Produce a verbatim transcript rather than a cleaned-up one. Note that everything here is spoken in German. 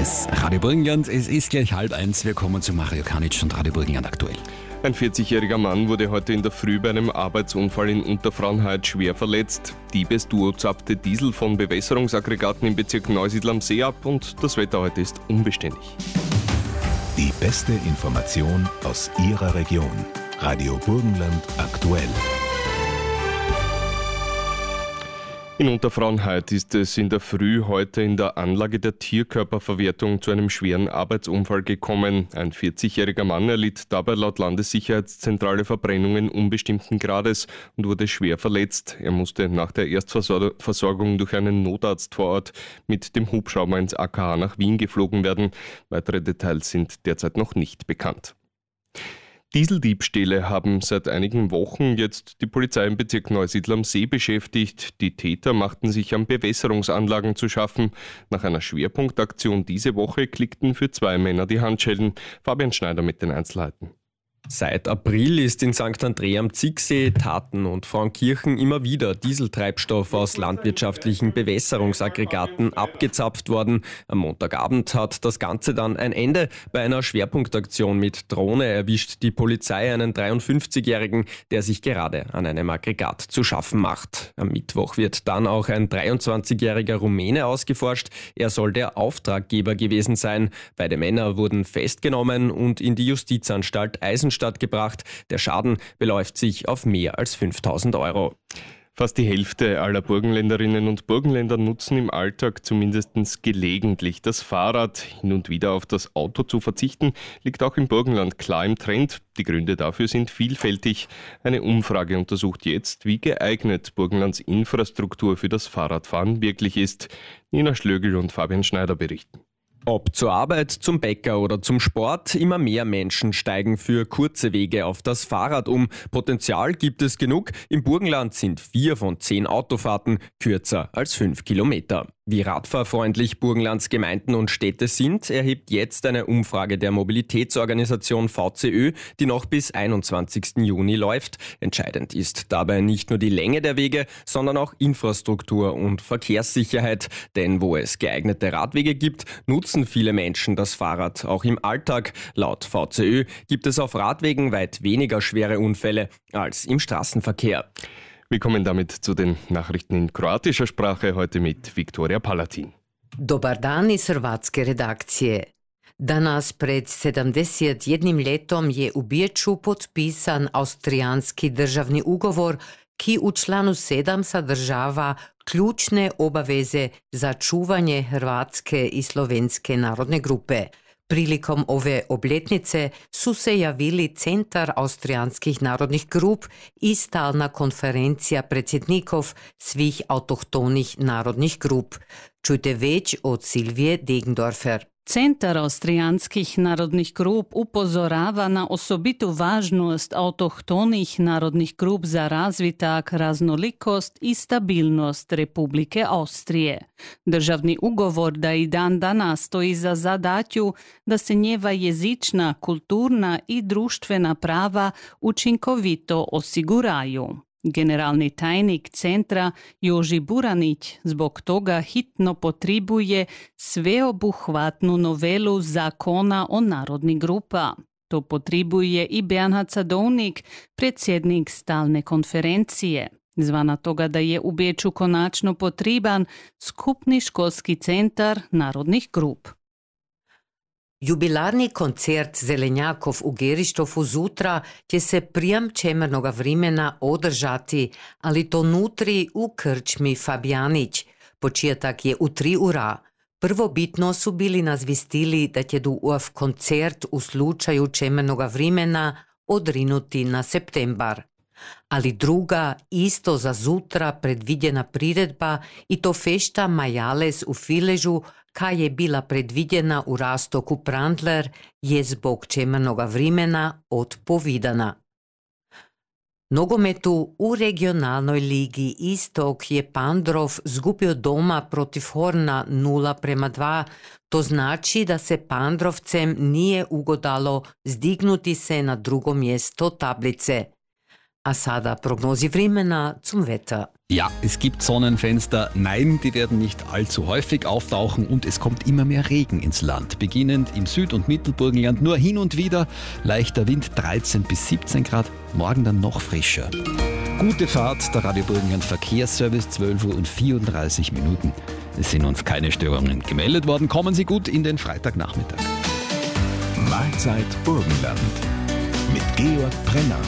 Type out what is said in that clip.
des Radio Burgenland. Es ist gleich halb eins. Wir kommen zu Mario Kanic und Radio Burgenland aktuell. Ein vierzigjähriger Mann wurde heute in der Früh bei einem Arbeitsunfall in Unterfranheit schwer verletzt. Diebesduo zapfte Diesel von Bewässerungsaggregaten im Bezirk Neusiedl am See ab und das Wetter heute ist unbeständig. Die beste Information aus Ihrer Region. Radio Burgenland aktuell. In Unterfranheit ist es in der Früh heute in der Anlage der Tierkörperverwertung zu einem schweren Arbeitsunfall gekommen. Ein vierzigjähriger Mann erlitt dabei laut Landessicherheitszentrale Verbrennungen unbestimmten Grades und wurde schwer verletzt. Er musste nach der Erstversorgung durch einen Notarzt vor Ort mit dem Hubschrauber ins A K H nach Wien geflogen werden. Weitere Details sind derzeit noch nicht bekannt. Dieseldiebstähle haben seit einigen Wochen jetzt die Polizei im Bezirk Neusiedl am See beschäftigt. Die Täter machten sich an Bewässerungsanlagen zu schaffen. Nach einer Schwerpunktaktion diese Woche klickten für zwei Männer die Handschellen. Fabian Schneider mit den Einzelheiten. Seit April ist in Sankt Andrä am Zicksee, Taten und Frauenkirchen immer wieder Dieseltreibstoff aus landwirtschaftlichen Bewässerungsaggregaten abgezapft worden. Am Montagabend hat das Ganze dann ein Ende. Bei einer Schwerpunktaktion mit Drohne erwischt die Polizei einen dreiundfünfzigjährigen, der sich gerade an einem Aggregat zu schaffen macht. Am Mittwoch wird dann auch ein dreiundzwanzigjähriger Rumäne ausgeforscht. Er soll der Auftraggeber gewesen sein. Beide Männer wurden festgenommen und in die Justizanstalt Eisenstadt gebracht. Der Schaden beläuft sich auf mehr als fünftausend Euro. Fast die Hälfte aller Burgenländerinnen und Burgenländer nutzen im Alltag zumindest gelegentlich das Fahrrad. Hin und wieder auf das Auto zu verzichten, liegt auch im Burgenland klar im Trend. Die Gründe dafür sind vielfältig. Eine Umfrage untersucht jetzt, wie geeignet Burgenlands Infrastruktur für das Fahrradfahren wirklich ist. Nina Schlögl und Fabian Schneider berichten. Ob zur Arbeit, zum Bäcker oder zum Sport, immer mehr Menschen steigen für kurze Wege auf das Fahrrad um. Potenzial gibt es genug. Im Burgenland sind vier von zehn Autofahrten kürzer als fünf Kilometer. Wie radfahrfreundlich Burgenlands Gemeinden und Städte sind, erhebt jetzt eine Umfrage der Mobilitätsorganisation V C Ö, die noch bis einundzwanzigsten Juni läuft. Entscheidend ist dabei nicht nur die Länge der Wege, sondern auch Infrastruktur und Verkehrssicherheit. Denn wo es geeignete Radwege gibt, nutzen viele Menschen das Fahrrad auch im Alltag. Laut V C Ö gibt es auf Radwegen weit weniger schwere Unfälle als im Straßenverkehr. Wir kommen damit zu den Nachrichten in kroatischer Sprache, heute mit Viktorija Palatin. Dobar dan iz hrvatske redakcije. Danas pred sedamdeset jednim letom je u Beču potpisan austrijanski državni ugovor, ki u članu sedam sadržava ključne obaveze za čuvanje hrvatske i slovenske narodne grupe. Prilikom ove obletnice su se javili Centar austrijanskih narodnih grup i stalna konferencija predsjednikov svih autohtonih narodnih grup. Čujte več od Silvije Degendorfer. Centar austrijanskih narodnih grup upozorava na osobitu važnost autohtonih narodnih grup za razvitak, raznolikost i stabilnost Republike Austrije. Državni ugovor da i dan danas stoji za zadatju da se njeva jezična, kulturna i društvena prava učinkovito osiguraju. Generalni tajnik centra Joži Buranić zbog toga hitno potrebuje sveobuhvatnu novelu zakona o narodnih grupa. To potrebuje i Bernhard Sadovnik, predsjednik stalne konferencije. Zvana toga da je u Beču konačno potreban skupni školski centar narodnih grup. Jubilarni koncert Zelenjakov u Gerištofu zutra će se prijem čemernoga vremena održati, ali to nutri u krčmi Fabijanić. Početak je u tri ura. Prvobitno su bili nazvistili da će duov koncert u slučaju čemernoga vremena odrinuti na septembar. Ali druga, isto za zutra predvidjena priredba i to fešta Majales u Filežu, ka je bila predvidjena u Rastoku Prandler, je zbog čemernoga vremena odpovidana. Nogometu u regionalnoj ligi Istok je Pandrov zgubio doma protiv Horna nula prema dva. To znači da se Pandrovcem nije ugodalo zdignuti se na drugo mjesto tablice. A sada prognozi vremena zum Wetter. Ja, es gibt Sonnenfenster. Nein, die werden nicht allzu häufig auftauchen und es kommt immer mehr Regen ins Land. Beginnend im Süd- und Mittelburgenland nur hin und wieder. Leichter Wind dreizehn bis siebzehn Grad. Morgen dann noch frischer. Gute Fahrt, der Radio Burgenland Verkehrsservice, zwölf Uhr und vierunddreißig Minuten. Es sind uns keine Störungen gemeldet worden. Kommen Sie gut in den Freitagnachmittag. Mahlzeit Burgenland mit Georg Brenner.